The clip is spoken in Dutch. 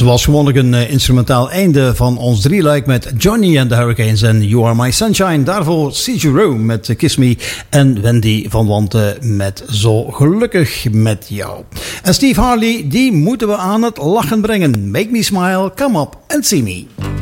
Zoals gewoonlijk een instrumentaal einde van ons drieluik met Johnny and the Hurricanes en You Are My Sunshine. Daarvoor C. Jerome met Kiss Me en Wendy van Wanten met Zo Gelukkig Met Jou. En Steve Harley, die moeten we aan het lachen brengen. Make Me Smile, Come Up and See Me.